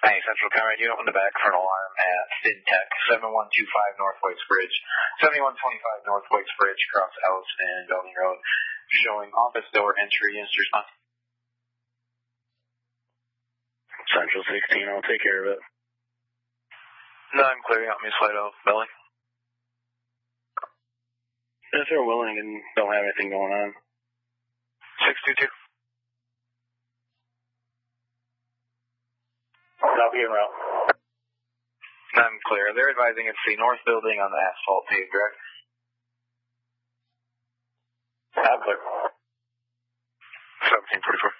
Hey, Central Comrade, unit on the back for an alarm at FinTech, 7125 North Wakes Bridge, 7125 North Wakes Bridge, across Ellis and Belding Road, showing office door entry. Instant response. Central 16, I'll take care of it. No, I'm clear. You want me to slide off, Belly? If they're willing and don't have anything going on. 622. I'll be en route. I'm clear. They're advising it's the north building on the asphalt paved direct. I'm clear. 1744.